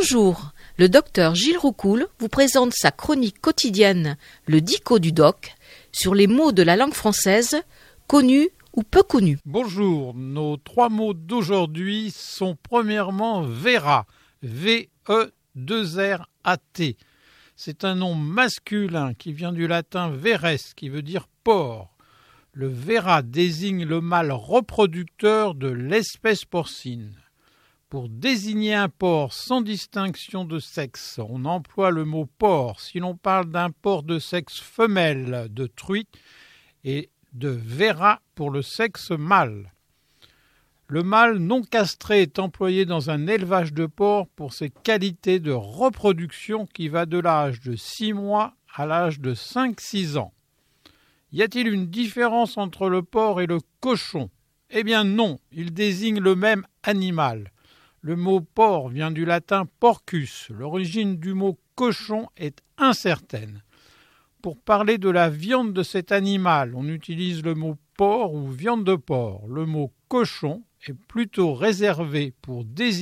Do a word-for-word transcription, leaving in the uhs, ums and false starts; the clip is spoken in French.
Bonjour, le docteur Gilles Roucoul vous présente sa chronique quotidienne, le Dico du Doc, sur les mots de la langue française, connus ou peu connus. Bonjour, nos trois mots d'aujourd'hui sont premièrement verra, V E deux R A T. C'est un nom masculin qui vient du latin veres, qui veut dire porc. Le verra désigne le mâle reproducteur de l'espèce porcine. Pour désigner un porc sans distinction de sexe, on emploie le mot porc si l'on parle d'un porc de sexe femelle, de truite, et de verra pour le sexe mâle. Le mâle non castré est employé dans un élevage de porcs pour ses qualités de reproduction qui va de l'âge de six mois à l'âge de cinq à six ans. Y a-t-il une différence entre le porc et le cochon ? Eh bien non, ils désignent le même animal. Le mot porc vient du latin porcus. L'origine du mot cochon est incertaine. Pour parler de la viande de cet animal, on utilise le mot porc ou viande de porc. Le mot cochon est plutôt réservé pour désigner